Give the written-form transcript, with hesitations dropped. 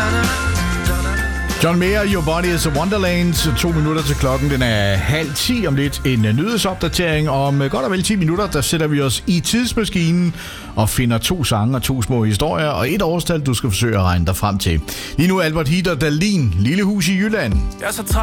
John Mayer, Your Body is a Wonderland. 2 minutter til klokken. Den er 9:30 om lidt. En nyhedsopdatering. Om godt og vel 10 minutter, der sætter vi os i tidsmaskinen og finder 2 sange og 2 små historier og et årstal, du skal forsøge at regne dig frem til. Lige nu Albert Hitter, Dahlin, Lille hus i Jylland. Jeg er så træt